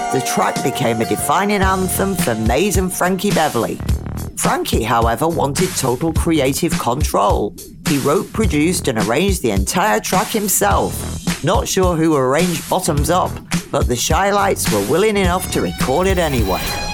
The track became a defining anthem for Maze and Frankie Beverly. Frankie, however, wanted total creative control. He wrote, produced, and arranged the entire track himself. Not sure who arranged Bottoms Up, but the Shy Lights were willing enough to record it anyway.